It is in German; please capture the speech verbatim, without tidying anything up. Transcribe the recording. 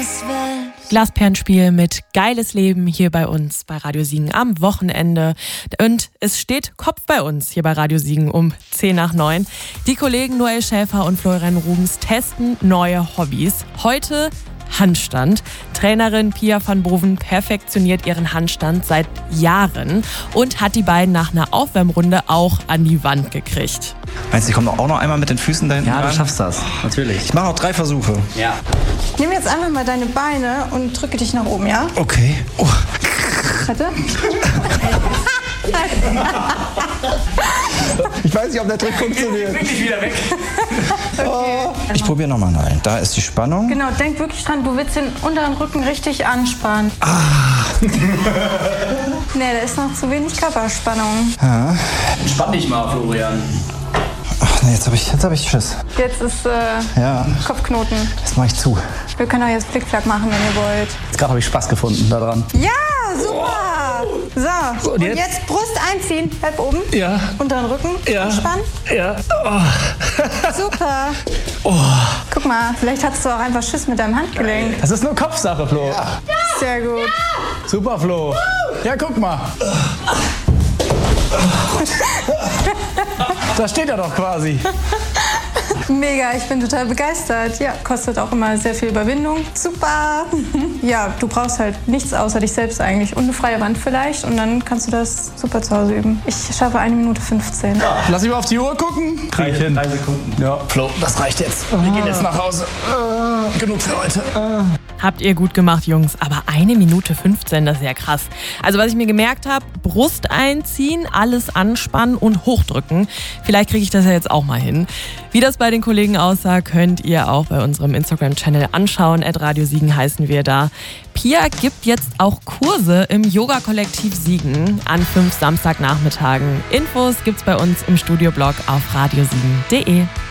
Glasperlenspiel mit Geiles Leben hier bei uns bei Radio Siegen am Wochenende. Und es steht Kopf bei uns hier bei Radio Siegen um zehn nach neun. Die Kollegen Noel Schäfer und Florian Rugens testen neue Hobbys. Heute Handstand. Trainerin Pia van Boven perfektioniert ihren Handstand seit Jahren und hat die beiden nach einer Aufwärmrunde auch an die Wand gekriegt. Meinst du, ich komme auch noch einmal mit den Füßen dahin? Ja, ran? du schaffst das, natürlich. Ich mache noch drei Versuche. Ja. Nimm jetzt einfach mal deine Beine und drücke dich nach oben, ja? Okay. Oh. Warte. Ich weiß nicht, ob der Trick funktioniert. Wirklich wieder weg. Oh. Ich probiere nochmal rein. Da ist die Spannung. Genau, denk wirklich dran, du willst den unteren Rücken richtig anspannen. Ah. Nee, da ist noch zu wenig Körperspannung. Ja. Entspann dich mal, Florian. Ach nee, jetzt habe ich, jetzt hab ich Schiss. Jetzt ist äh, Ja. Kopfknoten. Das mache ich zu. Wir können auch jetzt Flickflack machen, wenn ihr wollt. Jetzt gerade habe ich Spaß gefunden daran. Ja, super! So, Und und jetzt? jetzt Brust einziehen, halb oben. Ja. Unteren Rücken Ja. anspannen. Ja. Oh. Super. Guck mal, vielleicht hattest du auch einfach Schiss mit deinem Handgelenk. Das ist nur Kopfsache, Flo. Ja. Sehr gut. Super, Flo. Ja, guck mal. Da steht er doch quasi. Mega, ich bin total begeistert. Ja, kostet auch immer sehr viel Überwindung. Super. Ja, du brauchst halt nichts außer dich selbst eigentlich und eine freie Wand vielleicht und dann kannst du das super zu Hause üben. Ich schaffe eine Minute fünfzehn. Lass mich mal auf die Uhr gucken. Krieg ich hin. Drei Sekunden. Ja, Flo, das reicht jetzt. Wir gehen jetzt nach Hause. Äh, genug für heute. Äh. Habt ihr gut gemacht, Jungs. Aber eine Minute fünfzehn, das ist ja krass. Also was ich mir gemerkt habe, Brust einziehen, alles anspannen und hochdrücken. Vielleicht kriege ich das ja jetzt auch mal hin. Wie das bei den Kollegen aussah, könnt ihr auch bei unserem Instagram-Channel anschauen. at Radio Siegen heißen wir da. Pia gibt jetzt auch Kurse im Yoga-Kollektiv Siegen an fünf Samstagnachmittagen. Infos gibt's bei uns im Studioblog auf radiosiegen punkt de.